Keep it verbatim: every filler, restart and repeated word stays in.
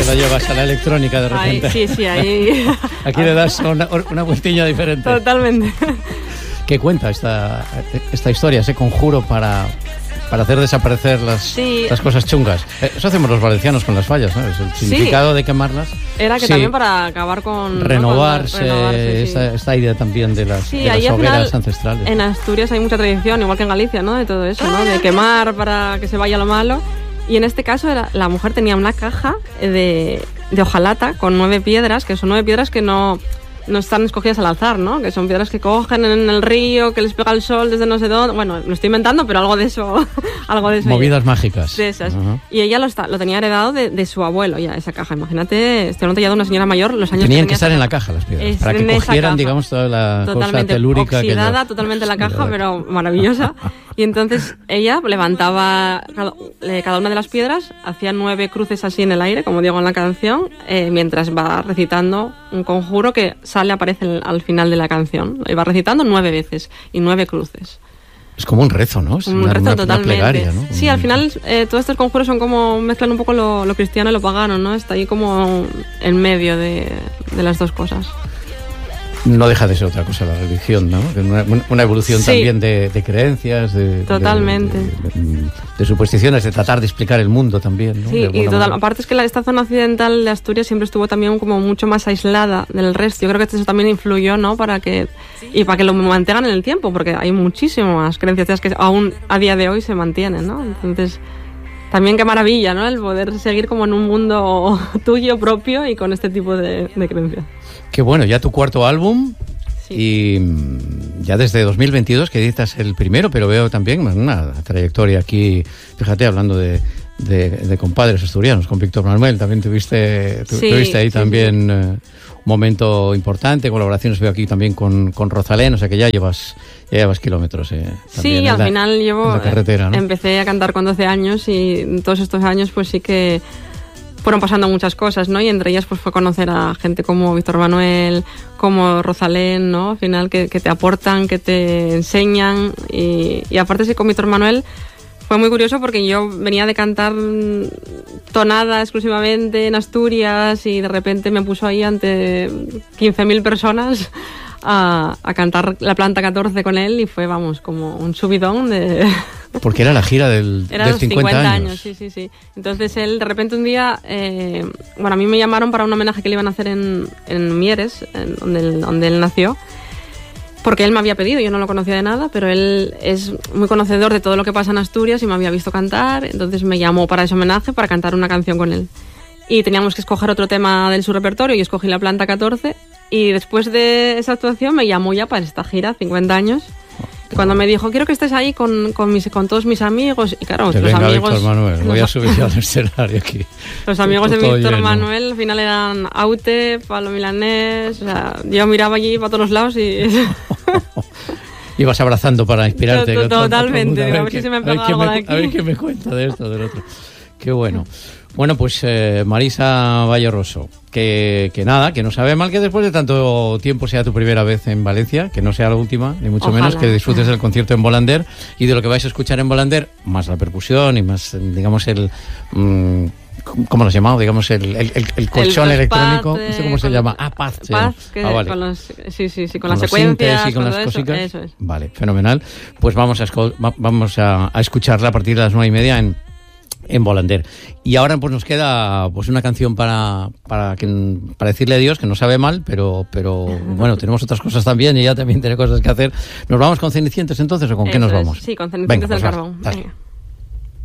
te lo llevas a la electrónica de repente. Ahí, sí, sí, ahí. Aquí le das una, una vueltilla diferente. Totalmente. ¿Qué cuenta esta, esta historia, ese conjuro para, para hacer desaparecer las, sí. las cosas chungas? Eso hacemos los valencianos con las fallas, ¿no? Es el significado sí. de quemarlas. Era que sí. también para acabar con... Renovarse, ¿no? con, renovarse sí. esta, esta idea también de las, sí, de las hogueras final, ancestrales. En Asturias hay mucha tradición, igual que en Galicia, ¿no? De todo eso, ¿no? De quemar para que se vaya lo malo. Y en este caso era, la mujer tenía una caja de, de hojalata con nueve piedras, que son nueve piedras que no... no están escogidas al azar, ¿no? Que son piedras que cogen en el río, que les pega el sol desde no sé dónde. Bueno, lo estoy inventando, pero algo de eso. algo de eso Movidas ella. mágicas. De esas. Uh-huh. Y ella lo, está, lo tenía heredado de, de su abuelo, ya, esa caja. Imagínate, estoy hablando ya de una señora mayor, los años Tenían que, que estar en la caja las piedras, es, para que cogieran, digamos, toda la totalmente cosa telúrica. Oxidada, que yo... totalmente la caja, pero maravillosa. Y entonces ella levantaba cada, cada una de las piedras, hacía nueve cruces así en el aire, como digo en la canción, eh, mientras va recitando un conjuro que sale, aparece el, al final de la canción. Lo iba recitando nueve veces y nueve cruces. Es como un rezo, ¿no? Es un una, rezo una, totalmente. Una plegaria, ¿no? Sí, al final eh, todos estos conjuros son como, mezclan un poco lo, lo cristiano y lo pagano, ¿no? Está ahí como en medio de, de las dos cosas. No deja de ser otra cosa la religión, ¿no? Una, una evolución sí. también de, de creencias, de, totalmente. De, de, de supersticiones, de tratar de explicar el mundo también, ¿no? Sí, y total, aparte es que la, esta zona occidental de Asturias siempre estuvo también como mucho más aislada del resto. Yo creo que eso también influyó, ¿no? Para que y para que lo mantengan en el tiempo, porque hay muchísimas creencias que aún a día de hoy se mantienen, ¿no? Entonces, también qué maravilla, ¿no? El poder seguir como en un mundo tuyo propio y con este tipo de, de creencias. Qué bueno, ya tu cuarto álbum sí. y ya desde dos mil veintidós que editas el primero, pero veo también una trayectoria aquí, fíjate, hablando de, de, de compadres asturianos, con Víctor Manuel, también tuviste, tu, sí, tuviste ahí sí, también sí. Uh, un momento importante, colaboraciones veo aquí también con, con Rosalén, o sea que ya llevas, ya llevas kilómetros. Eh, sí, al la, final llevo, carretera, ¿no? Empecé a cantar con doce años y todos estos años pues sí que fueron pasando muchas cosas, ¿no? Y entre ellas pues fue conocer a gente como Víctor Manuel, como Rosalén, ¿no? Al final que, que te aportan, que te enseñan y, y aparte sí con Víctor Manuel fue muy curioso porque yo venía de cantar tonada exclusivamente en Asturias y de repente me puso ahí ante quince mil personas a, a cantar La Planta catorce con él y fue, vamos, como un subidón de... Porque era la gira del, era del los cincuenta, cincuenta años. años. Sí, sí, sí. Entonces él, de repente un día, eh, bueno, a mí me llamaron para un homenaje que le iban a hacer en, en Mieres, en donde, él, donde él nació, porque él me había pedido, yo no lo conocía de nada, pero él es muy conocedor de todo lo que pasa en Asturias y me había visto cantar, entonces me llamó para ese homenaje para cantar una canción con él. Y teníamos que escoger otro tema de su repertorio y escogí La Planta catorce y después de esa actuación me llamó ya para esta gira, cincuenta años. Cuando me dijo, quiero que estés ahí con, con, mis, con todos mis amigos. Y claro, Te los venga amigos... Víctor Manuel, voy a subir al escenario aquí. Los amigos de Todo Víctor lleno. Manuel al final eran Aute, Pablo Milanés... O sea, yo miraba allí para todos los lados y... Ibas abrazando para inspirarte. Totalmente, a ver, a ver qué, si se me a ver pega qué algo me, de aquí. a ver qué me cuenta de esto, del otro. Qué bueno. Bueno, pues eh, Marisa Valleroso, que, que nada, que no sabe mal que después de tanto tiempo sea tu primera vez en Valencia, que no sea la última, ni mucho Ojalá. menos, que disfrutes del concierto en Bolander y de lo que vais a escuchar en Bolander, más la percusión y más, digamos, el... Mmm, ¿cómo lo has llamado? Digamos, el, el, el colchón el electrónico, de, no sé cómo se con, llama. Ah, Paz. Paz, que ah, vale. con los, sí, sí, sí, con, con las los secuencias. y con, con las eso, cositas. Eso es. Vale, fenomenal. Pues vamos a, vamos a, a escucharla a partir de las nueve y media en en Bolander. Y ahora pues nos queda pues una canción para para, que, para decirle adiós, que no sabe mal, pero pero bueno, tenemos otras cosas también y ella también tiene cosas que hacer. ¿Nos vamos con Cenicientos entonces o con Eso qué nos es. vamos? Sí, con Cenicientos del Venga, pues Carbón. dale. Venga.